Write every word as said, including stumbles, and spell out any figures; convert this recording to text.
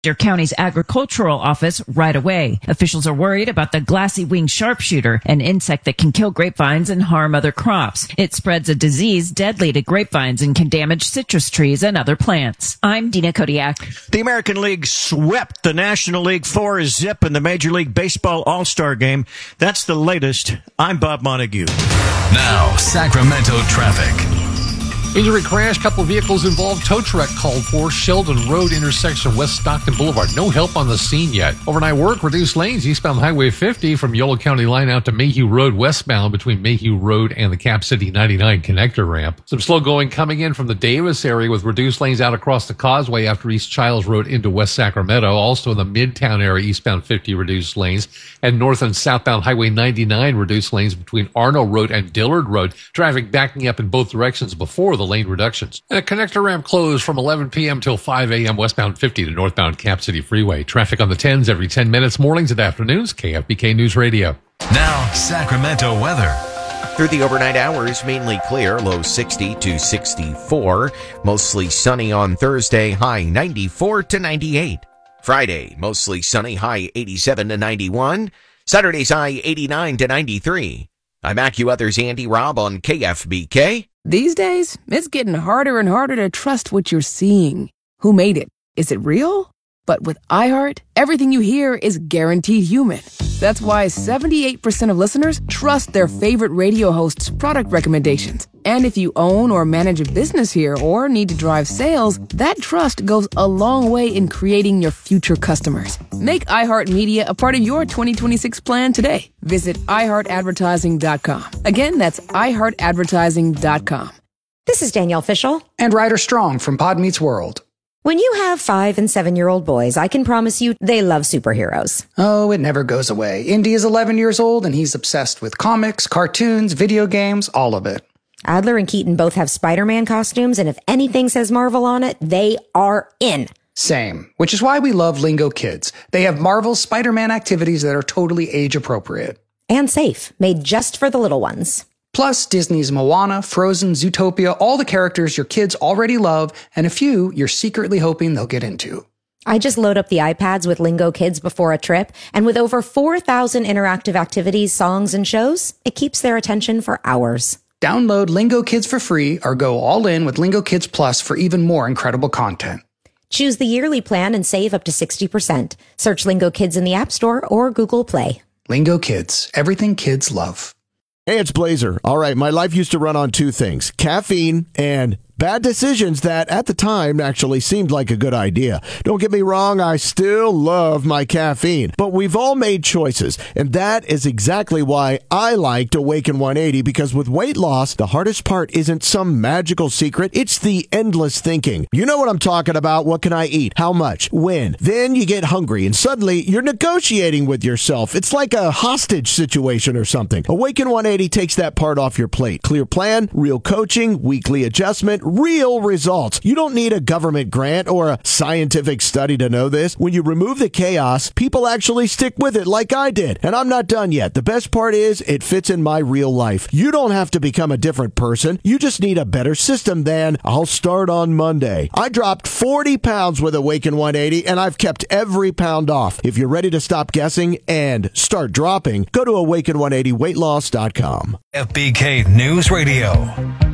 Your county's agricultural office right away. Officials are worried about the glassy-winged sharpshooter, an insect that can kill grapevines and harm other crops. It spreads a disease deadly to grapevines and can damage citrus trees and other plants. I'm Dina Kodiak. The American League swept the National League four zip in the Major League Baseball All-Star Game. That's the latest. I'm Bob Montague. Now, Sacramento traffic. Injury crash, couple vehicles involved, tow truck called for, Sheldon Road intersection, West Stockton Boulevard. No help on the scene yet. Overnight work, reduced lanes, eastbound Highway fifty from Yolo County line out to Mayhew Road westbound between Mayhew Road and the Cap City ninety-nine connector ramp. Some slow going coming in from the Davis area with reduced lanes out across the causeway after East Childs Road into West Sacramento. Also in the Midtown area, eastbound fifty reduced lanes, and north and southbound Highway ninety-nine reduced lanes between Arno Road and Dillard Road. Traffic backing up in both directions before the lane reductions. And a connector ramp closed from eleven p.m. till five a.m. westbound fifty to northbound Cap City Freeway. Traffic on the tens every ten minutes, mornings and afternoons. K F B K News Radio. Now, Sacramento weather. Through the overnight hours, mainly clear, low sixty to sixty-four. Mostly sunny on Thursday, high ninety-four to ninety-eight. Friday, mostly sunny, high eighty-seven to ninety-one. Saturday's high eighty-nine to ninety-three. I'm AccuWeather's Andy Robb on K F B K. These days, it's getting harder and harder to trust what you're seeing. Who made it? Is it real? But with iHeart, everything you hear is guaranteed human. That's why seventy-eight percent of listeners trust their favorite radio host's product recommendations. And if you own or manage a business here or need to drive sales, that trust goes a long way in creating your future customers. Make iHeartMedia a part of your twenty twenty-six plan today. Visit i heart advertising dot com. Again, that's i heart advertising dot com. This is Danielle Fishel. And Ryder Strong from Pod Meets World. When you have five and seven-year-old boys, I can promise you they love superheroes. Oh, it never goes away. Indy is eleven years old, and he's obsessed with comics, cartoons, video games, all of it. Adler and Keaton both have Spider-Man costumes, and if anything says Marvel on it, they are in. Same, which is why we love Lingo Kids. They have Marvel's Spider-Man activities that are totally age-appropriate. And safe, made just for the little ones. Plus, Disney's Moana, Frozen, Zootopia, all the characters your kids already love, and a few you're secretly hoping they'll get into. I just load up the iPads with Lingo Kids before a trip, and with over four thousand interactive activities, songs, and shows, it keeps their attention for hours. Download Lingo Kids for free or go all in with Lingo Kids Plus for even more incredible content. Choose the yearly plan and save up to sixty percent. Search Lingo Kids in the App Store or Google Play. Lingo Kids, everything kids love. Hey, it's Blazer. All right, my life used to run on two things, caffeine and bad decisions that at the time actually seemed like a good idea. Don't get me wrong, I still love my caffeine, but we've all made choices, and that is exactly why I liked Awaken one eighty, because with weight loss, the hardest part isn't some magical secret, it's the endless thinking. You know what I'm talking about. What can I eat? How much? When? Then you get hungry, and suddenly you're negotiating with yourself. It's like a hostage situation or something. Awaken one eighty takes that part off your plate. Clear plan, real coaching, weekly adjustment, real results. You don't need a government grant or a scientific study to know this. When you remove the chaos, people actually stick with it like I did. And I'm not done yet. The best part is it fits in my real life. You don't have to become a different person. You just need a better system than I'll start on Monday. I dropped forty pounds with Awaken one eighty, and I've kept every pound off. If you're ready to stop guessing and start dropping, go to awaken one eighty weight loss dot com. F B K News Radio.